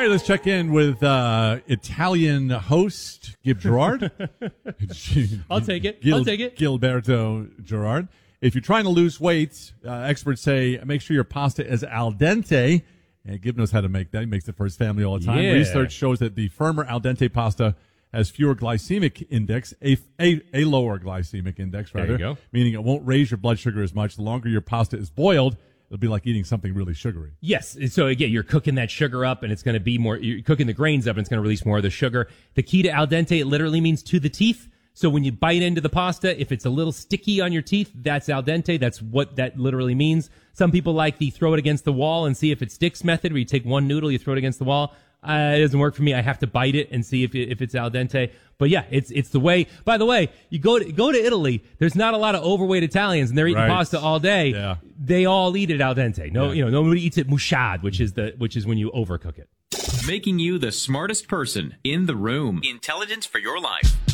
right, let's check in with Italian host Gib Gerard. I'll take it. I'll take it. Gilberto Gerard. If you're trying to lose weight, experts say make sure your pasta is al dente. And Gib knows how to make that. He makes it for his family all the time. Yeah. Research shows that the firmer al dente pasta has fewer glycemic index, a lower glycemic index, rather. There you go. Meaning it won't raise your blood sugar as much. The longer your pasta is boiled, it'll be like eating something really sugary. Yes. So again, you're cooking that sugar up and it's going to be more, you're cooking the grains up and it's going to release more of the sugar. The key to al dente, it literally means to the teeth. So when you bite into the pasta, if it's a little sticky on your teeth, that's al dente. That's what that literally means. Some people like the throw it against the wall and see if it sticks method, where you take one noodle, you throw it against the wall. It doesn't work for me. I have to bite it and see if it's al dente. But yeah, it's the way. By the way, you go to Italy. There's not a lot of overweight Italians, and they're eating pasta all day. Yeah. They all eat it al dente. Nobody eats it mouchade, which is when you overcook it. Making you the smartest person in the room. Intelligence for your life.